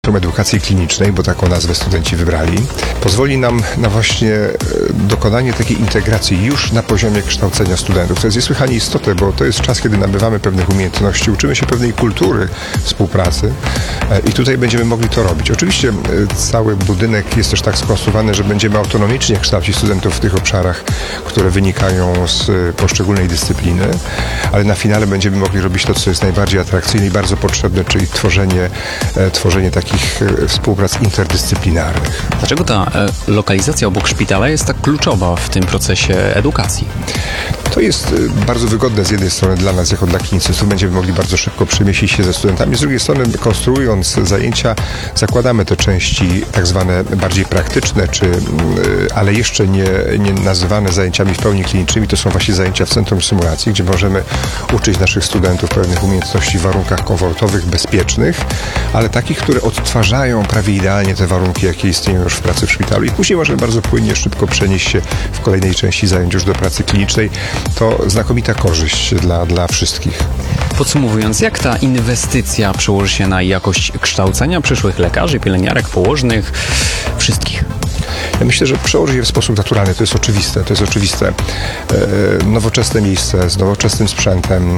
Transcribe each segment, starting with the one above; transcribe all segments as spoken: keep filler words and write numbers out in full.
Edukacji klinicznej, bo taką nazwę studenci wybrali, pozwoli nam na właśnie dokonanie takiej integracji już na poziomie kształcenia studentów. To jest niesłychanie istotne, bo to jest czas, kiedy nabywamy pewnych umiejętności, uczymy się pewnej kultury współpracy i tutaj będziemy mogli to robić. Oczywiście cały budynek jest też tak skonstruowany, że będziemy autonomicznie kształcić studentów w tych obszarach, które wynikają z poszczególnej dyscypliny, ale na finale będziemy mogli robić to, co jest najbardziej atrakcyjne i bardzo potrzebne, czyli tworzenie, tworzenie takich współprac interdyscyplinarnych. Dlaczego ta e, lokalizacja obok szpitala jest tak kluczowa w tym procesie edukacji? To jest bardzo wygodne z jednej strony dla nas, jako dla klinicystów. Będziemy mogli bardzo szybko przemieścić się ze studentami. Z drugiej strony, konstruując zajęcia, zakładamy te części tak zwane bardziej praktyczne, czy, ale jeszcze nie, nie nazywane zajęciami w pełni klinicznymi. To są właśnie zajęcia w centrum symulacji, gdzie możemy uczyć naszych studentów pewnych umiejętności w warunkach komfortowych, bezpiecznych, ale takich, które odtwarzają prawie idealnie te warunki, jakie istnieją już w pracy w szpitalu. I później możemy bardzo płynnie, szybko przenieść się w kolejnej części zajęć już do pracy klinicznej. To znakomita korzyść dla, dla wszystkich. Podsumowując, jak ta inwestycja przełoży się na jakość kształcenia przyszłych lekarzy, pielęgniarek, położnych, wszystkich? Ja myślę, że przełoży się w sposób naturalny. To jest oczywiste. To jest oczywiste. E, nowoczesne miejsce z nowoczesnym sprzętem,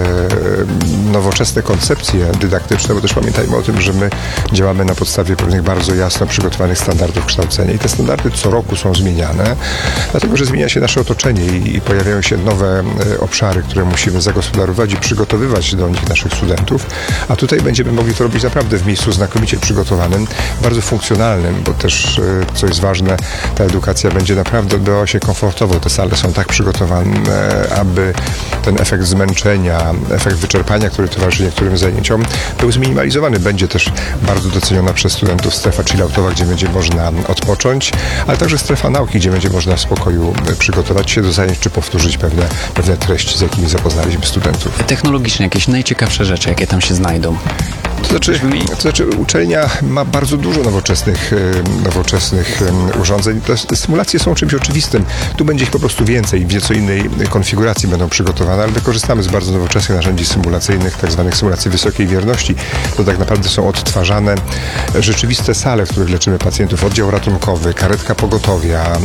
e, nowoczesne koncepcje dydaktyczne, bo też pamiętajmy o tym, że my działamy na podstawie pewnych bardzo jasno przygotowanych standardów kształcenia i te standardy co roku są zmieniane, dlatego że zmienia się nasze otoczenie i, i pojawiają się nowe e, obszary, które musimy zagospodarować i przygotowywać do nich naszych studentów, a tutaj będziemy mogli to robić naprawdę w miejscu znakomicie przygotowanym, bardzo funkcjonalnym, bo też, e, co jest ważne, ta edukacja będzie naprawdę odbywała się komfortowo. Te sale są tak przygotowane, aby ten efekt zmęczenia, efekt wyczerpania, który towarzyszy niektórym zajęciom, był zminimalizowany. Będzie też bardzo doceniona przez studentów strefa chilloutowa, gdzie będzie można odpocząć, ale także strefa nauki, gdzie będzie można w spokoju przygotować się do zajęć, czy powtórzyć pewne, pewne treści, z jakimi zapoznaliśmy studentów. Technologiczne, jakieś najciekawsze rzeczy, jakie tam się znajdą? To znaczy, to znaczy uczelnia ma bardzo dużo nowoczesnych, nowoczesnych urządzeń. Te symulacje są czymś oczywistym. Tu będzie ich po prostu więcej, w nieco innej konfiguracji będą przygotowane, ale wykorzystamy z bardzo nowoczesnych narzędzi symulacyjnych, tak zwanych symulacji wysokiej wierności. To tak naprawdę są odtwarzane rzeczywiste sale, w których leczymy pacjentów. Oddział ratunkowy, karetka pogotowia,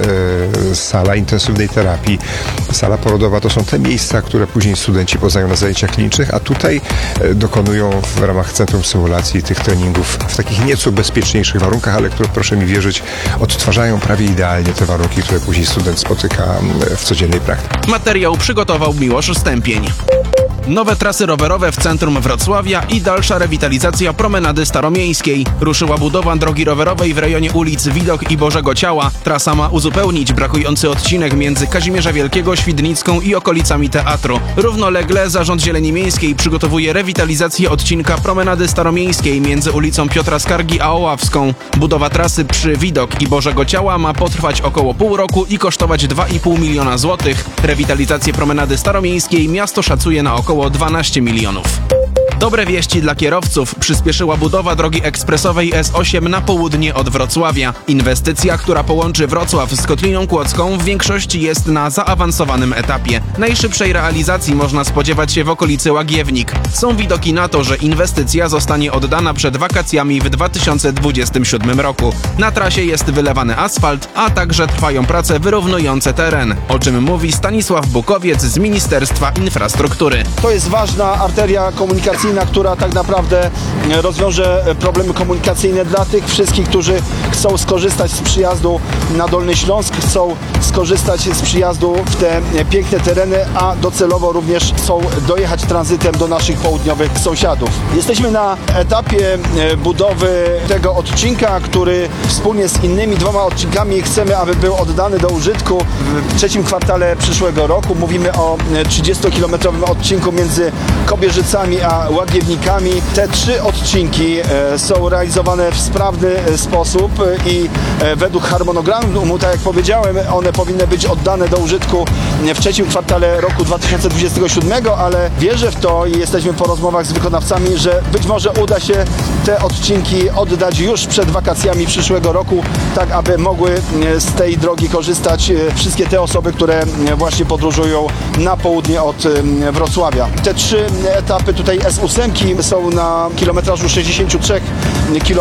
sala intensywnej terapii, sala porodowa. To są te miejsca, które później studenci poznają na zajęciach klinicznych, a tutaj dokonują w ramach Centrum Symulacji tych treningów w takich nieco bezpieczniejszych warunkach, ale które, proszę mi wierzyć, odtwarzają prawie idealnie te warunki, które później student spotyka w codziennej praktyce. Materiał przygotował Miłosz Stępień. Nowe trasy rowerowe w centrum Wrocławia i dalsza rewitalizacja promenady staromiejskiej. Ruszyła budowa drogi rowerowej w rejonie ulic Widok i Bożego Ciała. Trasa ma uzupełnić brakujący odcinek między Kazimierza Wielkiego, Świdnicką i okolicami teatru. Równolegle Zarząd Zieleni Miejskiej przygotowuje rewitalizację odcinka promenady staromiejskiej między ulicą Piotra Skargi a Oławską. Budowa trasy przy Widok i Bożego Ciała ma potrwać około pół roku i kosztować dwa i pół miliona złotych. Rewitalizację promenady staromiejskiej miasto szacuje na około dwanaście milionów. Dobre wieści dla kierowców. Przyspieszyła budowa drogi ekspresowej S osiem na południe od Wrocławia. Inwestycja, która połączy Wrocław z Kotliną Kłodzką, w większości jest na zaawansowanym etapie. Najszybszej realizacji można spodziewać się w okolicy Łagiewnik. Są widoki na to, że inwestycja zostanie oddana przed wakacjami w dwa tysiące dwudziestym siódmym roku. Na trasie jest wylewany asfalt, a także trwają prace wyrównujące teren, o czym mówi Stanisław Bukowiec z Ministerstwa Infrastruktury. To jest ważna arteria komunikacyjna, która tak naprawdę rozwiąże problemy komunikacyjne dla tych wszystkich, którzy chcą skorzystać z przyjazdu na Dolny Śląsk, chcą skorzystać z przyjazdu w te piękne tereny, a docelowo również chcą dojechać tranzytem do naszych południowych sąsiadów. Jesteśmy na etapie budowy tego odcinka, który wspólnie z innymi dwoma odcinkami chcemy, aby był oddany do użytku w trzecim kwartale przyszłego roku. Mówimy o trzydziestokilometrowym odcinku między Kobierzycami a Łagiewnikami. Te trzy odcinki e, są realizowane w sprawny e, sposób i e, według harmonogramu, tak jak powiedziałem, one powinny być oddane do użytku w trzecim kwartale roku dwa tysiące dwudziestego siódmego, ale wierzę w to i jesteśmy po rozmowach z wykonawcami, że być może uda się te odcinki oddać już przed wakacjami przyszłego roku, tak aby mogły z tej drogi korzystać wszystkie te osoby, które właśnie podróżują na południe od Wrocławia. Te trzy etapy tutaj S osiem są na kilometrażu sześćdziesięciu trzech kilometrów.